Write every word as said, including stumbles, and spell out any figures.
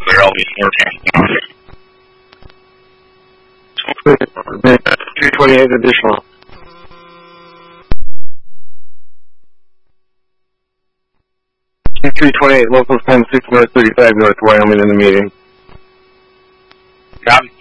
clear. I'll be working. three twenty-eight additional. three twenty-eight, local ten six North thirty-five North Wyoming in the meeting. Copy.